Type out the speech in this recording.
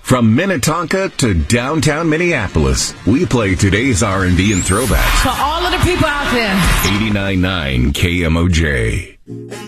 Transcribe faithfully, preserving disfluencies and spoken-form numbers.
From Minnetonka to downtown Minneapolis, we play today's R and B and throwbacks. For all of the people out there. eighty-nine point nine K M O J.